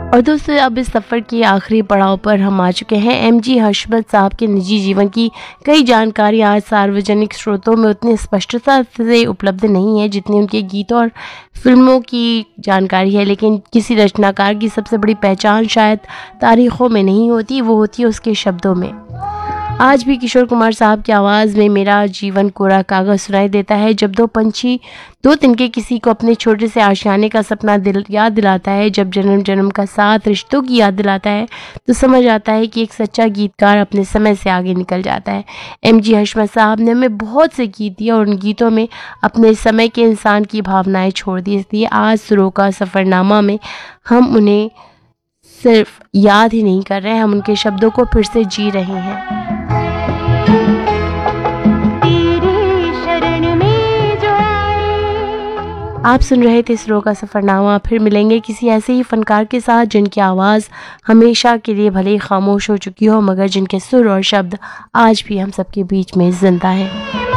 और दोस्तों अब इस सफ़र के आखिरी पड़ाव पर हम आ चुके हैं। एमजी हशमत साहब के निजी जीवन की कई जानकारी आज सार्वजनिक स्रोतों में उतनी स्पष्टता से उपलब्ध नहीं है जितनी उनके गीतों और फिल्मों की जानकारी है, लेकिन किसी रचनाकार की सबसे बड़ी पहचान शायद तारीखों में नहीं होती, वो होती है उसके शब्दों में। आज भी किशोर कुमार साहब की आवाज़ में मेरा जीवन कोरा कागज़ सुनाई देता है। जब दो पंछी दो तिनके किसी को अपने छोटे से आशियाने का सपना याद दिलाता है, जब जन्म जन्म का साथ रिश्तों की याद दिलाता है, तो समझ आता है कि एक सच्चा गीतकार अपने समय से आगे निकल जाता है। एमजी हशमत साहब ने हमें बहुत से गीत दिए और उन गीतों में अपने समय के इंसान की भावनाएं छोड़ दी। इसलिए आज सुरों का सफ़रनामा में हम उन्हें सिर्फ याद ही नहीं कर रहे हैं, हम उनके शब्दों को फिर से जी रहे हैं। आप सुन रहे थे सुरों का सफ़रनामा। फिर मिलेंगे किसी ऐसे ही फनकार के साथ जिनकी आवाज़ हमेशा के लिए भले ही खामोश हो चुकी हो, मगर जिनके सुर और शब्द आज भी हम सबके बीच में जिंदा है।